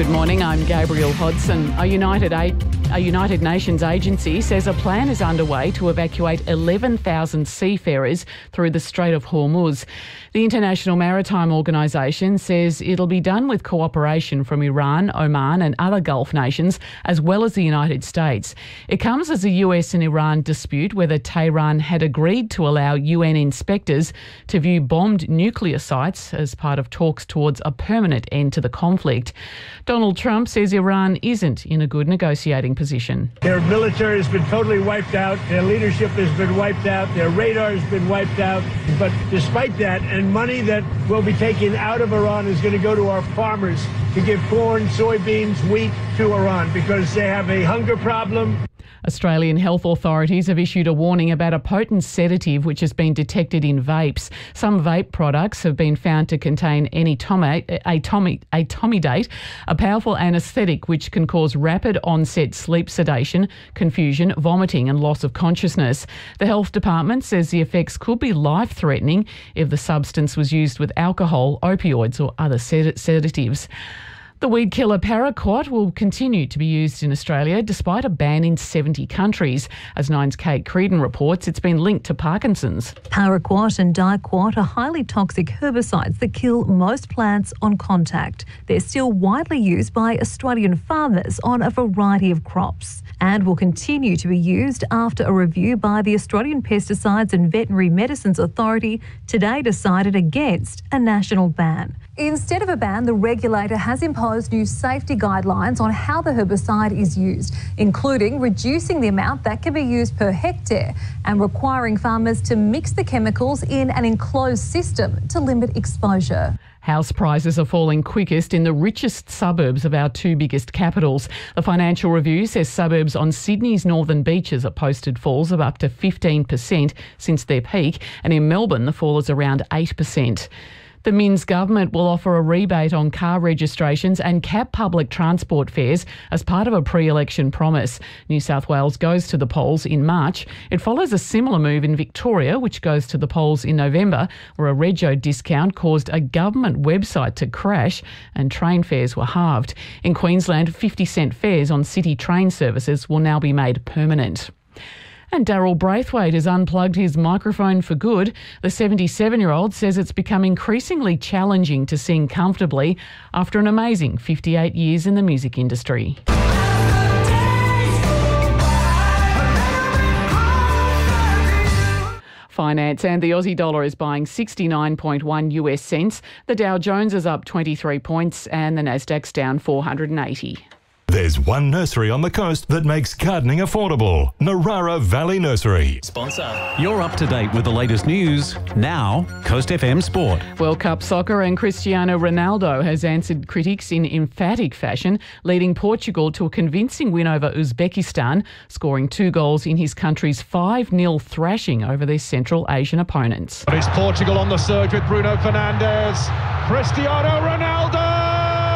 Good morning, I'm Gabriel Hodson. A United Nations agency says a plan is underway to evacuate 11,000 seafarers through the Strait of Hormuz. The International Maritime Organisation says it'll be done with cooperation from Iran, Oman and other Gulf nations, as well as the United States. It comes as the US and Iran dispute whether Tehran had agreed to allow UN inspectors to view bombed nuclear sites as part of talks towards a permanent end to the conflict. Donald Trump says Iran isn't in a good negotiating position. Their military has been totally wiped out. Their leadership has been wiped out. Their radar has been wiped out. But despite that, and money that will be taken out of Iran is going to go to our farmers to give corn, soybeans, wheat to Iran because they have a hunger problem. Australian health authorities have issued a warning about a potent sedative which has been detected in vapes. Some vape products have been found to contain etomidate, a powerful anaesthetic which can cause rapid onset sleep sedation, confusion, vomiting and loss of consciousness. The health department says the effects could be life-threatening if the substance was used with alcohol, opioids or other sedatives. The weed killer paraquat will continue to be used in Australia despite a ban in 70 countries. As Nine's Kate Creedon reports, it's been linked to Parkinson's. Paraquat and diquat are highly toxic herbicides that kill most plants on contact. They're still widely used by Australian farmers on a variety of crops and will continue to be used after a review by the Australian Pesticides and Veterinary Medicines Authority today decided against a national ban. Instead of a ban, the regulator has imposed new safety guidelines on how the herbicide is used, including reducing the amount that can be used per hectare and requiring farmers to mix the chemicals in an enclosed system to limit exposure. House prices are falling quickest in the richest suburbs of our two biggest capitals. The Financial Review says suburbs on Sydney's northern beaches have posted falls of up to 15% since their peak, and in Melbourne the fall is around 8%. The Minns government will offer a rebate on car registrations and cap public transport fares as part of a pre-election promise. New South Wales goes to the polls in March. It follows a similar move in Victoria, which goes to the polls in November, where a rego discount caused a government website to crash and train fares were halved. In Queensland, 50-cent fares on city train services will now be made permanent. And Daryl Braithwaite has unplugged his microphone for good. The 77-year-old says it's become increasingly challenging to sing comfortably after an amazing 58 years in the music industry. Finance and the Aussie dollar is buying 69.1 US cents. The Dow Jones is up 23 points and the Nasdaq's down 480. There's one nursery on the coast that makes gardening affordable. Narara Valley Nursery. Sponsor. You're up to date with the latest news. Now, Coast FM Sport. World Cup soccer and Cristiano Ronaldo has answered critics in emphatic fashion, leading Portugal to a convincing win over Uzbekistan, scoring 2 goals in his country's 5-0 thrashing over their Central Asian opponents. It's Portugal on the surge with Bruno Fernandes. Cristiano Ronaldo!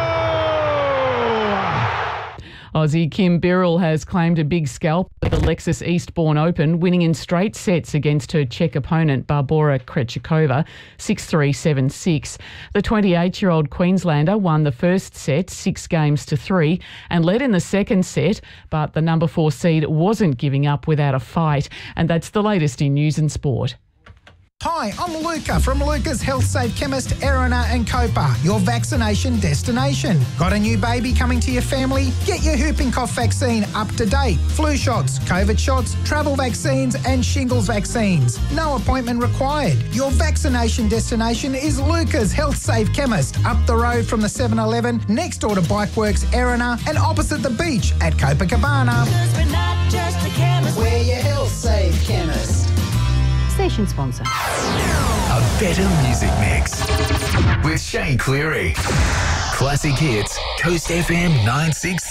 Aussie Kim Birrell has claimed a big scalp at the Lexus Eastbourne Open, winning in straight sets against her Czech opponent Barbora Krejcikova 6-3, 7-6. The 28-year-old Queenslander won the first set 6-3 and led in the second set, but the number 4 seed wasn't giving up without a fight. And that's the latest in news and sport. Hi, I'm Luca from Luca's Health Safe Chemist, Erina and Copa, your vaccination destination. Got a new baby coming to your family? Get your whooping cough vaccine up to date. Flu shots, COVID shots, travel vaccines and shingles vaccines. No appointment required. Your vaccination destination is Luca's Health Safe Chemist, up the road from the 7-Eleven, next door to Bikeworks, Erina and opposite the beach at Copacabana. We're not just a chemist. We're your Health Safe Chemist. Station sponsor. A better music mix with Shane Cleary. Classic hits, Coast FM 963.